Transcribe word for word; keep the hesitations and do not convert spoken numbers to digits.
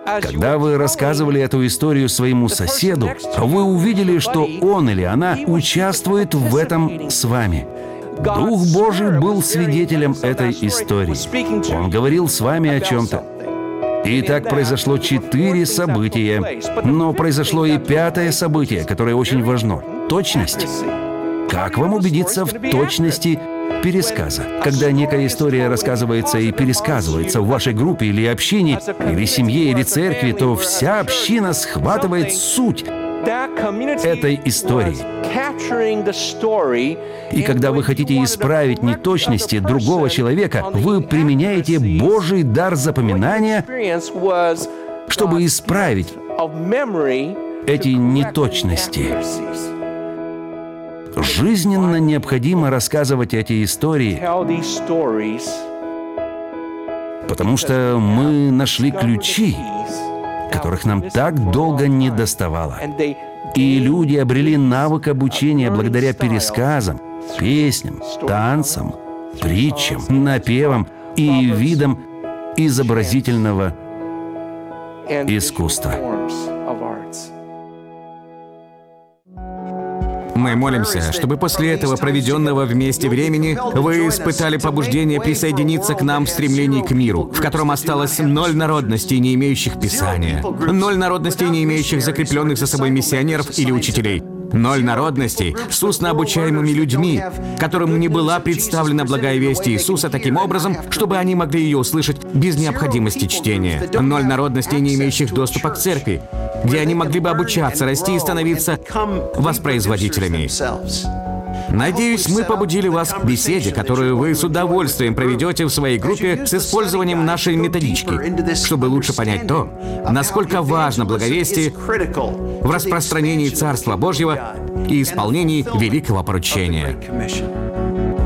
Когда вы рассказывали эту историю своему соседу, вы увидели, что он или она участвует в этом с вами. Дух Божий был свидетелем этой истории. Он говорил с вами о чем-то. И так произошло четыре события. Но произошло и пятое событие, которое очень важно — точность. Как вам убедиться в точности пересказа? Когда некая история рассказывается и пересказывается в вашей группе или общине, или семье, или церкви, то вся община схватывает суть этой истории. И когда вы хотите исправить неточности другого человека, вы применяете Божий дар запоминания, чтобы исправить эти неточности. Жизненно необходимо рассказывать эти истории, потому что мы нашли ключи, которых нам так долго не доставало. И люди обрели навык обучения благодаря пересказам, песням, танцам, притчам, напевам и видам изобразительного искусства. Мы молимся, чтобы после этого проведенного вместе времени вы испытали побуждение присоединиться к нам в стремлении к миру, в котором осталось ноль народностей, не имеющих Писания, ноль народностей, не имеющих закрепленных за собой миссионеров или учителей, ноль народностей с устно обучаемыми людьми, которым не была представлена благая весть Иисуса таким образом, чтобы они могли ее услышать без необходимости чтения, ноль народностей, не имеющих доступа к церкви, где они могли бы обучаться, расти и становиться воспроизводителями. Надеюсь, мы побудили вас к беседе, которую вы с удовольствием проведете в своей группе с использованием нашей методички, чтобы лучше понять то, насколько важно благовестие в распространении Царства Божьего и исполнении великого поручения.